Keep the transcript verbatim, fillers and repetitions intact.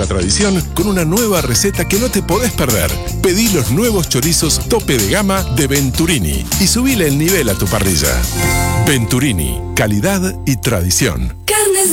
la tradición con una nueva receta que no te podés perder. Pedí los nuevos chorizos tope de gama de Venturini y subile el nivel a tu parrilla. Venturini, calidad y tradición.